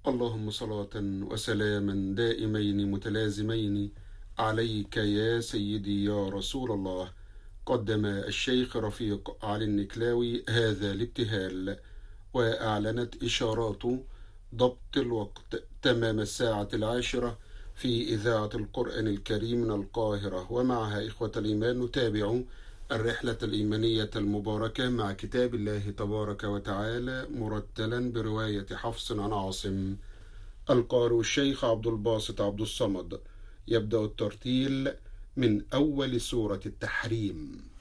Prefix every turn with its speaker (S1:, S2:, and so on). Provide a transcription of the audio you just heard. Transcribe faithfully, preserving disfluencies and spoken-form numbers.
S1: اللهم صلاة وسلاما دائمين متلازمين عليك يا سيدي يا رسول الله. قدم الشيخ رفيق علي النكلاوي هذا الابتهال، وأعلنت إشارات ضبط الوقت تمام الساعة العاشرة في إذاعة القرآن الكريم من القاهرة. ومعها إخوة الإيمان نتابع الرحلة الإيمانية المباركة مع كتاب الله تبارك وتعالى مرتلا برواية حفص عن عاصم. القارئ الشيخ عبد الباسط عبد الصمد. يبدأ الترتيل من أول سورة التحريم.